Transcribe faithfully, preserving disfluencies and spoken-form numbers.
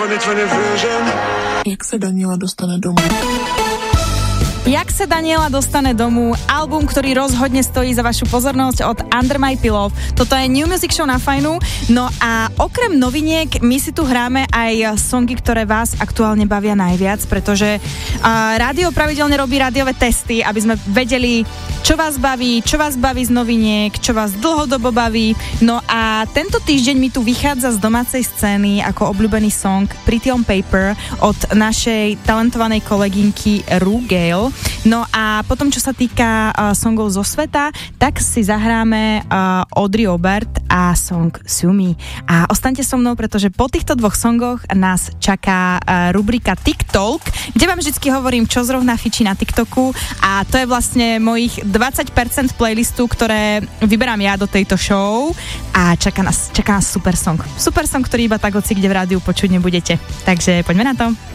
Jak sa Daniela dostane domů? Jak sa Daniela dostane domů, album, ktorý rozhodne stojí za vašu pozornosť od Under My Pillow. Toto je New Music Show na Fajnu. No a okrem noviniek my si tu hráme aj songy, ktoré vás aktuálne bavia najviac, pretože uh, rádio pravidelne robí rádiové testy, aby sme vedeli, čo vás baví, čo vás baví z noviniek, čo vás dlhodobo baví. No a tento týždeň mi tu vychádza z domácej scény ako obľúbený song Pretty on Paper od našej talentovanej kolegynky Rue Gale. No a potom, čo sa týka uh, songov zo sveta, tak si zahráme uh, Audrey Aubert a song Sue Me. A ostaňte so mnou, pretože po týchto dvoch songoch nás čaká uh, rubrika TikTok, kde vám vždycky hovorím, čo zrovna fičí na TikToku, a to je vlastne mojich dvadsať percent playlistu, ktoré vyberám ja do tejto show, a čaká nás, čaká nás super song. Super song, ktorý iba tak hoci kde v rádiu počuť nebudete. Takže poďme na to.